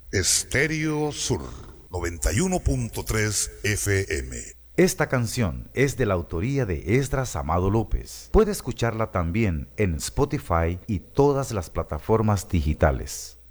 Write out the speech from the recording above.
Estéreo Sur 91.3 FM. Esta canción es de la autoría de Esdras Amado López. Puede escucharla también en Spotify y todas las plataformas digitales.